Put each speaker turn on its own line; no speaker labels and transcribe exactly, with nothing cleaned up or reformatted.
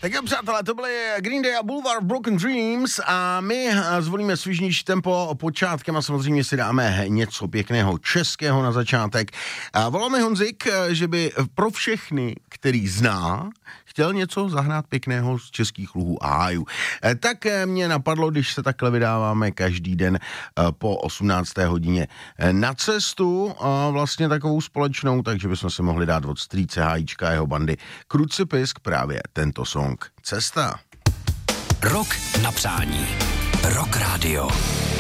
Tak jo, přátelé, to byly Green Day a Boulevard Broken Dreams a my zvolíme svižnější tempo počátkem a samozřejmě si dáme něco pěkného českého na začátek. A voláme Honzik, že by pro všechny, který zná, chtěl něco zahrát pěkného z českých luhů a hájů. Tak mě napadlo, když se takhle vydáváme každý den po osmnácté hodině na cestu, vlastně takovou společnou, takže bychom se mohli dát od strýce Hájíčka a jeho bandy Krucipisk právě tento song Cesta.
Rok na přání. Rock Radio.